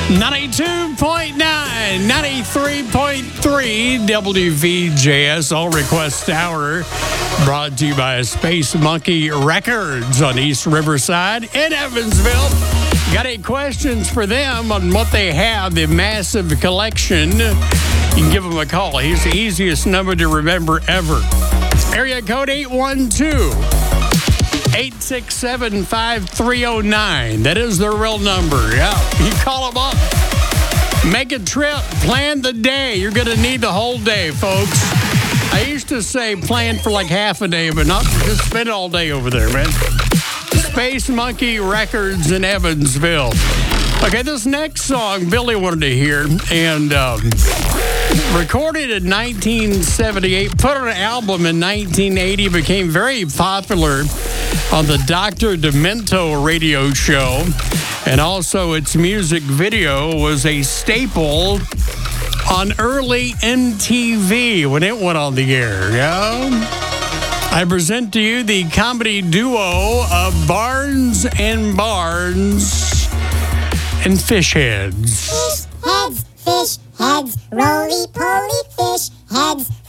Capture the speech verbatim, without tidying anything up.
ninety-two point nine, ninety-three point three W V J S All Request Hour, brought to you by Space Monkey Records on East Riverside in Evansville. Got any questions for them on what they have, the massive collection? You can give them a call. Here's the easiest number to remember ever. Area code eight one two, eight six seven, five three zero nine. That is their real number. Yeah, you call them up. Make a trip. Plan the day. You're going to need the whole day, folks. I used to say plan for like half a day, but not just spend all day over there, man. Space Monkey Records in Evansville. Okay, this next song Billy wanted to hear, and um, recorded in nineteen seventy-eight, put on an album in nineteen eighty, became very popular on the Doctor Demento radio show, and also its music video was a staple on early M T V when it went on the air. Yeah. I present to you the comedy duo of Barnes and Barnes and Fish Heads. Fish heads, fish heads, roly-poly fish heads.